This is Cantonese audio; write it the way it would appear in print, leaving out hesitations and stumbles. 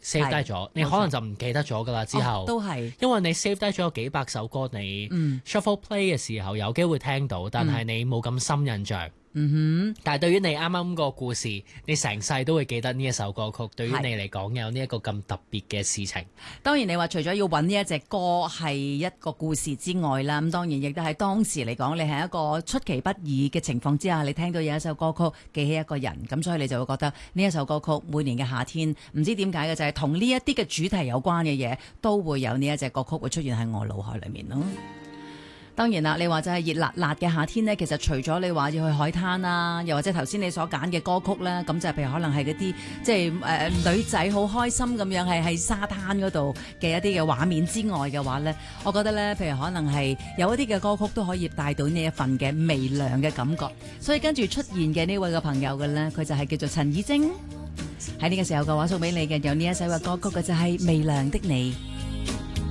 save 低咗，你可能就唔記得咗㗎啦。之後都係， 因為你 save 低咗有幾百首歌，你 shuffle play 嘅時候有機會聽到，但係你冇咁深印象。但係對於你啱啱個故事，你成世都會記得呢一首歌曲。對於你嚟講，有呢一個咁特別嘅事情。 當然你話除咗要揾呢一隻歌係一個故事之外啦，咁當然亦都係當時嚟講，你係一個出其不意嘅情況之下，你聽到有一首歌曲記起一個人，咁所以你就會覺得呢一首歌曲每年嘅夏天，唔知點解嘅就係同呢一啲嘅主題有關嘅嘢，都會有呢一隻歌曲會出現喺我腦海裡面咯。當然啦，你話就係熱辣辣嘅夏天呢，其實除咗你話要去海灘啦，又或者頭先你所揀嘅歌曲啦，咁就譬如可能係嗰啲即係女仔好開心咁樣係喺沙灘嗰度嘅一啲嘅畫面之外嘅話呢，我覺得呢，譬如可能係有一啲嘅歌曲都可以帶到呢一份嘅微涼嘅感覺。所以跟住出現嘅呢位嘅朋友嘅呢，佢就係叫做陳綺貞。喺呢個時候嘅話送俾你嘅有呢一首嘅歌曲嘅就係《微涼的你》。